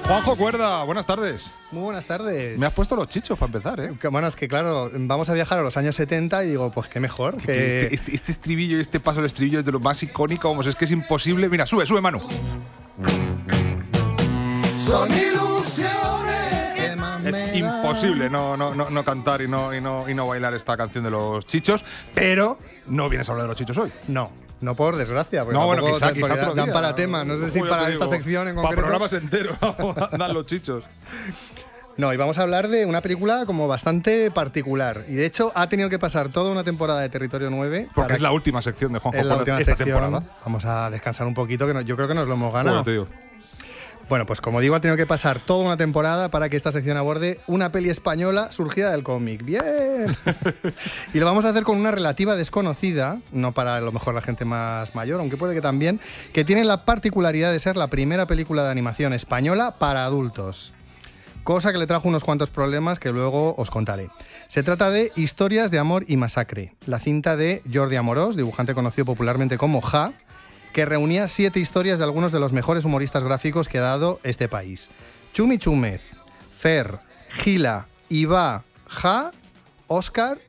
Juanjo Cuerda, buenas tardes. Muy buenas tardes. Me has puesto los chichos para empezar, ¿eh? Bueno, es que claro, vamos a viajar a los años 70 y digo, pues qué mejor. Este estribillo y este paso del estribillo es de lo más icónico, vamos, es que es imposible. Mira, sube, Manu. Son ilusiones que más me Es imposible no cantar y no bailar esta canción de los chichos, pero no vienes a hablar de los chichos hoy. No por desgracia, porque No, bueno, tampoco quizá otro dan día. para temas. No sé si Joder, para te esta digo, sección en para concreto. programas enteros dan los chichos. No, y vamos a hablar de una película como bastante particular. Y de hecho ha tenido que pasar toda una temporada de Territorio 9. Porque es la última sección de Juanjo Es la Cuerda última esta sección. temporada. Vamos a descansar un poquito, que yo creo que nos lo hemos ganado. Joder, te digo. Bueno, pues como digo, ha tenido que pasar toda una temporada para que esta sección aborde una peli española surgida del cómic. ¡Bien! Y lo vamos a hacer con una relativa desconocida, no para a lo mejor la gente más mayor, aunque puede que también, que tiene la particularidad de ser la primera película de animación española para adultos. Cosa que le trajo unos cuantos problemas que luego os contaré. Se trata de Historias de amor y masacre, la cinta de Jordi Amorós, dibujante conocido popularmente como Ja, que reunía 7 historias de algunos de los mejores humoristas gráficos que ha dado este país. Chumi Chúmez, Fer, Gila, Iva, Ja, Óscar